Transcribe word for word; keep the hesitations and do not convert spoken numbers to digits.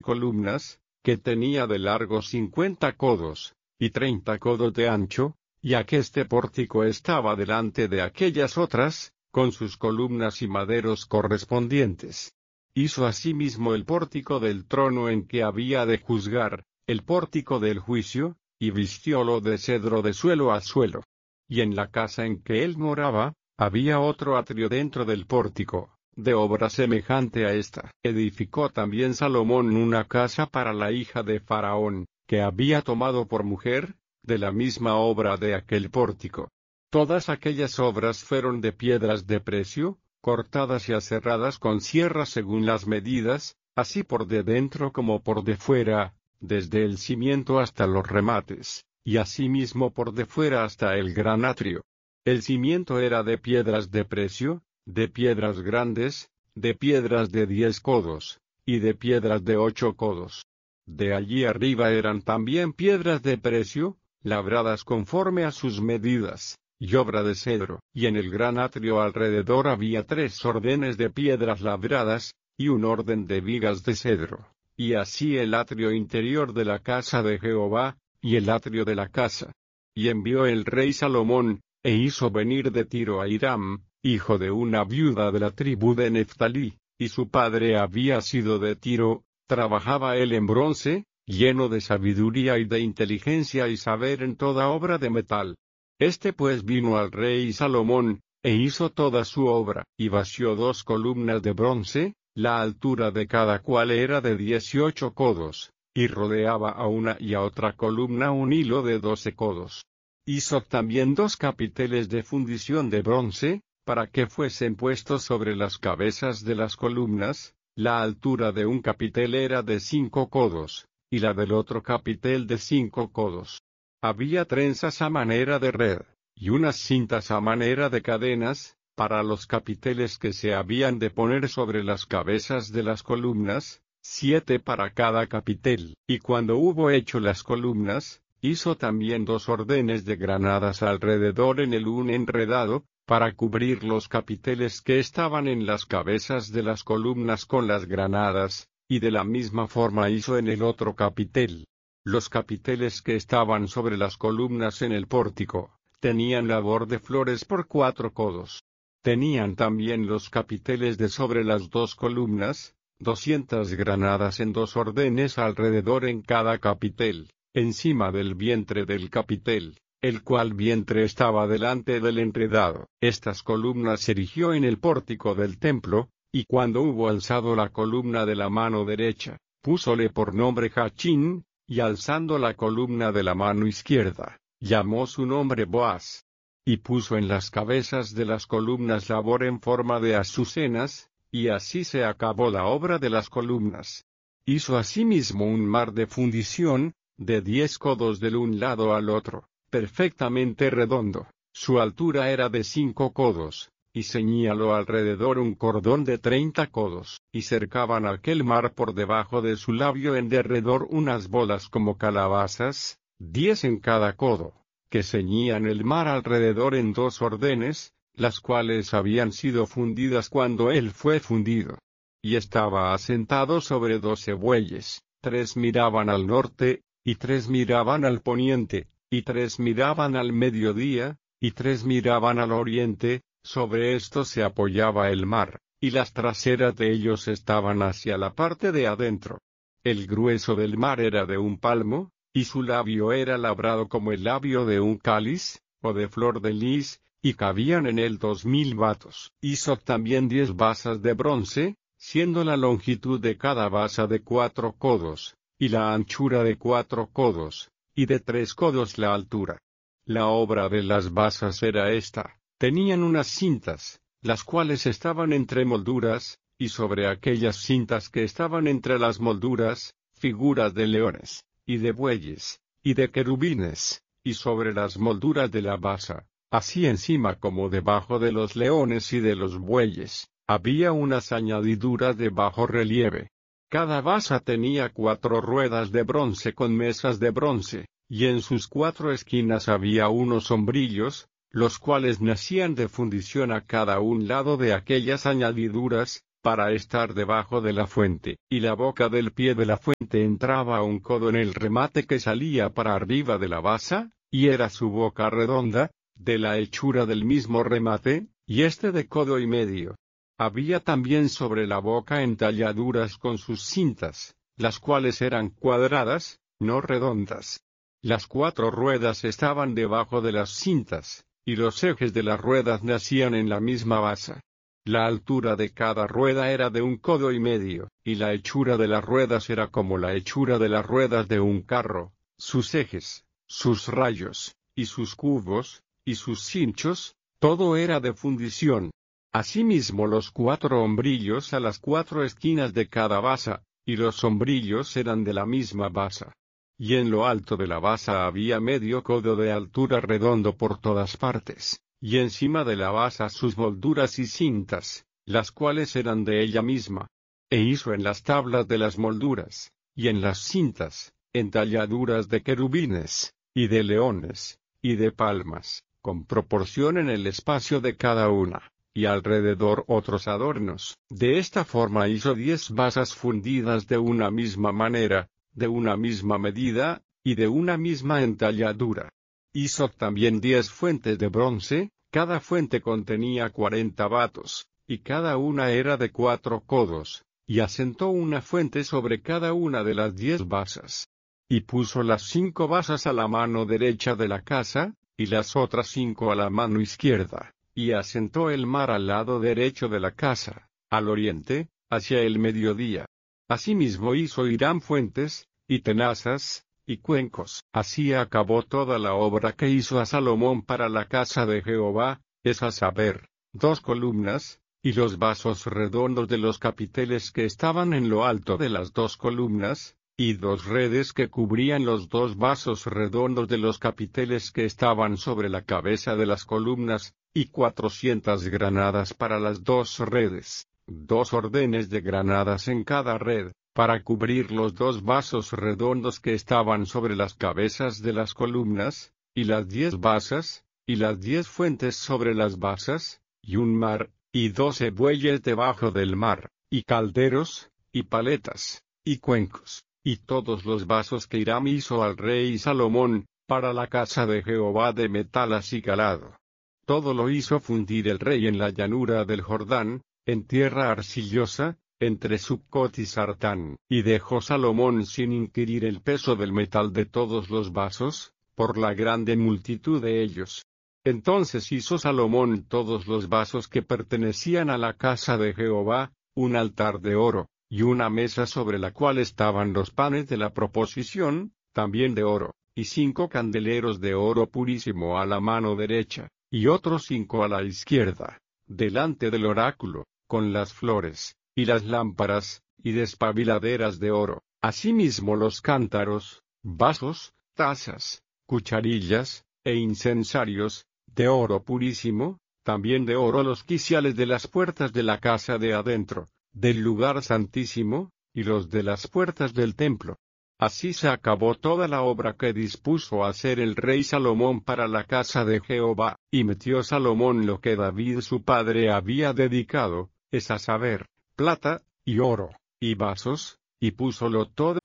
columnas, que tenía de largo cincuenta codos, y treinta codos de ancho, y aqueste pórtico estaba delante de aquellas otras, con sus columnas y maderos correspondientes. Hizo asimismo el pórtico del trono en que había de juzgar, el pórtico del juicio, y vistiólo de cedro de suelo a suelo. Y en la casa en que él moraba, había otro atrio dentro del pórtico, de obra semejante a esta. Edificó también Salomón una casa para la hija de Faraón, que había tomado por mujer, de la misma obra de aquel pórtico. Todas aquellas obras fueron de piedras de precio, cortadas y aserradas con sierra según las medidas, así por de dentro como por de fuera, desde el cimiento hasta los remates, y asimismo por de fuera hasta el gran atrio. El cimiento era de piedras de precio, de piedras grandes, de piedras de diez codos, y de piedras de ocho codos. De allí arriba eran también piedras de precio, labradas conforme a sus medidas, y obra de cedro. Y en el gran atrio alrededor había tres órdenes de piedras labradas, y un orden de vigas de cedro. Y así el atrio interior de la casa de Jehová, y el atrio de la casa. Y envió el rey Salomón, e hizo venir de Tiro a Hiram, hijo de una viuda de la tribu de Neftalí, y su padre había sido de Tiro. Trabajaba él en bronce, lleno de sabiduría y de inteligencia y saber en toda obra de metal. Este pues vino al rey Salomón, e hizo toda su obra, y vació dos columnas de bronce, la altura de cada cual era de dieciocho codos, y rodeaba a una y a otra columna un hilo de doce codos. Hizo también dos capiteles de fundición de bronce, para que fuesen puestos sobre las cabezas de las columnas. La altura de un capitel era de cinco codos, y la del otro capitel de cinco codos. Había trenzas a manera de red, y unas cintas a manera de cadenas, para los capiteles que se habían de poner sobre las cabezas de las columnas, siete para cada capitel. Y cuando hubo hecho las columnas, hizo también dos ordenes de granadas alrededor en el un enredado, para cubrir los capiteles que estaban en las cabezas de las columnas con las granadas, y de la misma forma hizo en el otro capitel. Los capiteles que estaban sobre las columnas en el pórtico, tenían labor de flores por cuatro codos. Tenían también los capiteles de sobre las dos columnas, doscientas granadas en dos órdenes alrededor en cada capitel, encima del vientre del capitel, el cual vientre estaba delante del enredado. Estas columnas se erigió en el pórtico del templo, y cuando hubo alzado la columna de la mano derecha, púsole por nombre Jachín, y alzando la columna de la mano izquierda, llamó su nombre Boaz. Y puso en las cabezas de las columnas labor en forma de azucenas, y así se acabó la obra de las columnas. Hizo asimismo un mar de fundición, de diez codos del un lado al otro, perfectamente redondo. Su altura era de cinco codos, y ceñíalo alrededor un cordón de treinta codos, y cercaban aquel mar por debajo de su labio en derredor unas bolas como calabazas, diez en cada codo, que ceñían el mar alrededor en dos órdenes, las cuales habían sido fundidas cuando él fue fundido. Y estaba asentado sobre doce bueyes, tres miraban al norte, y tres miraban al poniente, y tres miraban al mediodía, y tres miraban al oriente. Sobre esto se apoyaba el mar, y las traseras de ellos estaban hacia la parte de adentro. El grueso del mar era de un palmo, y su labio era labrado como el labio de un cáliz, o de flor de lis, y cabían en él dos mil batos. Hizo también diez basas de bronce, siendo la longitud de cada basa de cuatro codos, y la anchura de cuatro codos, y de tres codos la altura. La obra de las basas era esta: tenían unas cintas, las cuales estaban entre molduras, y sobre aquellas cintas que estaban entre las molduras, figuras de leones, y de bueyes, y de querubines, y sobre las molduras de la basa, así encima como debajo de los leones y de los bueyes, había unas añadiduras de bajo relieve. Cada basa tenía cuatro ruedas de bronce con mesas de bronce, y en sus cuatro esquinas había unos sombrillos, los cuales nacían de fundición a cada un lado de aquellas añadiduras, para estar debajo de la fuente, y la boca del pie de la fuente entraba a un codo en el remate que salía para arriba de la basa, y era su boca redonda, de la hechura del mismo remate, y este de codo y medio. Había también sobre la boca entalladuras con sus cintas, las cuales eran cuadradas, no redondas. Las cuatro ruedas estaban debajo de las cintas, y los ejes de las ruedas nacían en la misma basa. La altura de cada rueda era de un codo y medio, y la hechura de las ruedas era como la hechura de las ruedas de un carro, sus ejes, sus rayos, y sus cubos, y sus cinchos, todo era de fundición. Asimismo los cuatro hombrillos a las cuatro esquinas de cada basa, y los hombrillos eran de la misma basa. Y en lo alto de la basa había medio codo de altura redondo por todas partes, y encima de la basa sus molduras y cintas, las cuales eran de ella misma. E hizo en las tablas de las molduras, y en las cintas, entalladuras de querubines, y de leones, y de palmas, con proporción en el espacio de cada una, y alrededor otros adornos. De esta forma hizo diez basas fundidas de una misma manera, de una misma medida, y de una misma entalladura. Hizo también diez fuentes de bronce, cada fuente contenía cuarenta batos, y cada una era de cuatro codos, y asentó una fuente sobre cada una de las diez basas. Y puso las cinco basas a la mano derecha de la casa, y las otras cinco a la mano izquierda, y asentó el mar al lado derecho de la casa, al oriente, hacia el mediodía. Asimismo hizo Hiram fuentes, y tenazas, y cuencos. Así acabó toda la obra que hizo a Salomón para la casa de Jehová, es a saber, dos columnas, y los vasos redondos de los capiteles que estaban en lo alto de las dos columnas, y dos redes que cubrían los dos vasos redondos de los capiteles que estaban sobre la cabeza de las columnas, y cuatrocientas granadas para las dos redes, dos ordenes de granadas en cada red, para cubrir los dos vasos redondos que estaban sobre las cabezas de las columnas, y las diez basas, y las diez fuentes sobre las basas, y un mar, y doce bueyes debajo del mar, y calderos, y paletas, y cuencos, y todos los vasos que Hiram hizo al rey Salomón, para la casa de Jehová de metal acicalado. Todo lo hizo fundir el rey en la llanura del Jordán, en tierra arcillosa, entre Succot y Sartán, y dejó Salomón sin inquirir el peso del metal de todos los vasos, por la grande multitud de ellos. Entonces hizo Salomón todos los vasos que pertenecían a la casa de Jehová, un altar de oro, y una mesa sobre la cual estaban los panes de la proposición, también de oro, y cinco candeleros de oro purísimo a la mano derecha, y otros cinco a la izquierda, delante del oráculo, con las flores, y las lámparas, y despabiladeras de oro, asimismo los cántaros, vasos, tazas, cucharillas, e incensarios, de oro purísimo, también de oro los quiciales de las puertas de la casa de adentro, del lugar santísimo, y los de las puertas del templo. Así se acabó toda la obra que dispuso hacer el rey Salomón para la casa de Jehová, y metió Salomón lo que David su padre había dedicado, es a saber, plata, y oro, y vasos, y púsolo todo